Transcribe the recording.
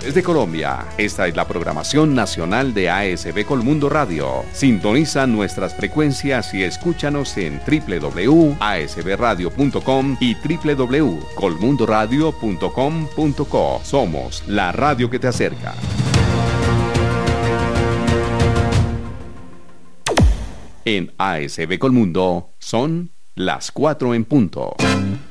de Colombia. Esta es la programación nacional de ASB Colmundo Radio. Sintoniza nuestras frecuencias y escúchanos en www.asbradio.com y www.colmundoradio.com.co. Somos la radio que te acerca. En ASB Colmundo son las 4 en punto.